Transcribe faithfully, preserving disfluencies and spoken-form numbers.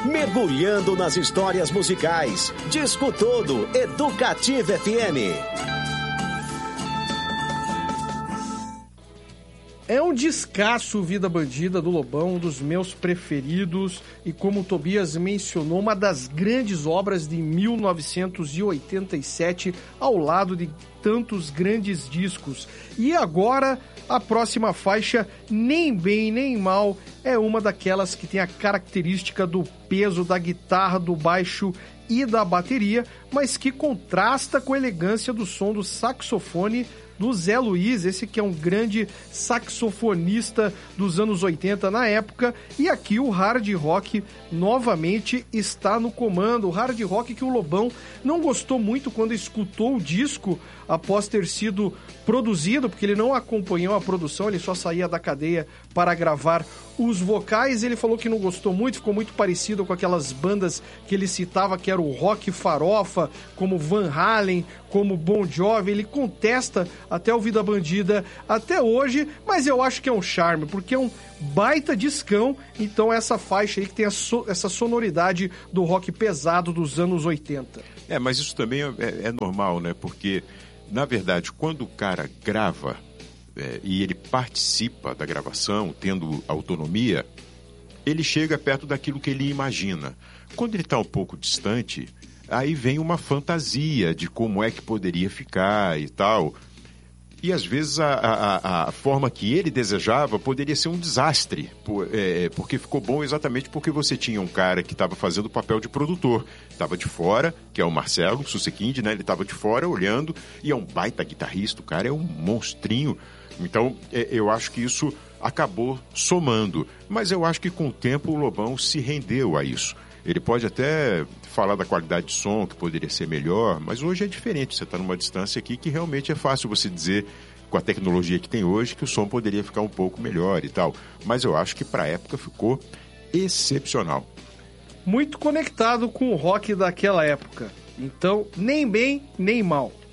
mergulhando nas histórias musicais. Disco Todo, Educativa F M. É um descasso Vida Bandida do Lobão, um dos meus preferidos, e como o Tobias mencionou, uma das grandes obras de mil novecentos e oitenta e sete, ao lado de tantos grandes discos. E agora, a próxima faixa, Nem Bem Nem Mal, é uma daquelas que tem a característica do peso da guitarra, do baixo e da bateria, mas que contrasta com a elegância do som do saxofone do Zé Luiz, esse que é um grande saxofonista dos anos oitenta na época, e aqui o hard rock novamente está no comando. O hard rock que o Lobão não gostou muito quando escutou o disco após ter sido produzido, porque ele não acompanhou a produção, ele só saía da cadeia para gravar os vocais. Ele falou que não gostou muito, ficou muito parecido com aquelas bandas que ele citava, que era o rock farofa, como Van Halen, como Bon Jovi. Ele contesta até o Vida Bandida até hoje, mas eu acho que é um charme, porque é um baita discão. Então essa faixa aí que tem so- essa sonoridade do rock pesado dos anos oitenta. É, mas isso também é, é normal, né? Porque, na verdade, quando o cara grava é, e ele participa da gravação, tendo autonomia, ele chega perto daquilo que ele imagina. Quando ele está um pouco distante, aí vem uma fantasia de como é que poderia ficar e tal. E às vezes a, a, a forma que ele desejava poderia ser um desastre, por, é, porque ficou bom exatamente porque você tinha um cara que estava fazendo o papel de produtor, estava de fora, que é o Marcelo Susequinde, né? Ele estava de fora olhando, e é um baita guitarrista, o cara é um monstrinho. Então é, eu acho que isso acabou somando, mas eu acho que com o tempo o Lobão se rendeu a isso. Ele pode até falar da qualidade de som, que poderia ser melhor, mas hoje é diferente. Você está numa distância aqui que realmente é fácil você dizer, com a tecnologia que tem hoje, que o som poderia ficar um pouco melhor e tal. Mas eu acho que para a época ficou excepcional. Muito conectado com o rock daquela época. Então, nem bem, nem mal.